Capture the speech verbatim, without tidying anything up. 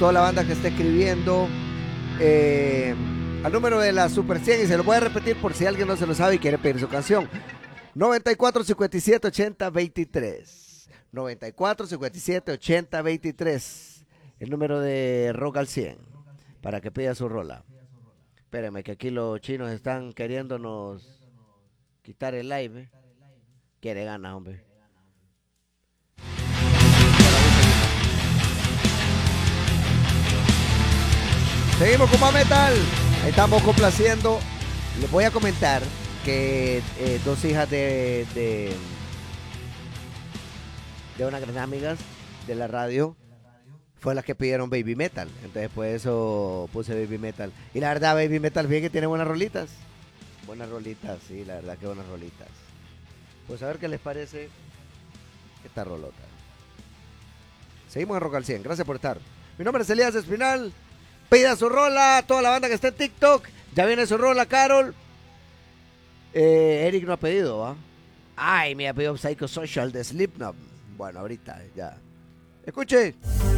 toda la banda que está escribiendo eh, al número de la Super cien, y se lo voy a repetir por si alguien no se lo sabe y quiere pedir su canción. noventa y cuatro, cincuenta y siete, ochenta, veintitrés. noventa y cuatro, cincuenta y siete, ochenta, veintitrés. El número de Rock al cien para que pida su rola. Espérenme que aquí los chinos están queriéndonos quitar el live. ¿eh? Quiere ganas, hombre. Seguimos con más metal. Ahí estamos complaciendo. Les voy a comentar que eh, dos hijas de, de de unas grandes amigas de la radio fue las que pidieron Baby Metal. Entonces por eso puse Baby Metal. Y la verdad, Baby Metal, fíjense que tiene buenas rolitas. Buenas rolitas, sí, la verdad que buenas rolitas. Pues a ver qué les parece esta rolota. Seguimos en Rock al cien. Gracias por estar. Mi nombre es Elías Espinal. Pida su rola a toda la banda que está en TikTok. Ya viene su rola, Carol. Eh, Eric no ha pedido, ¿va? Ay, me ha pedido Psychosocial de Slipknot. Bueno, ahorita ya. Escuche.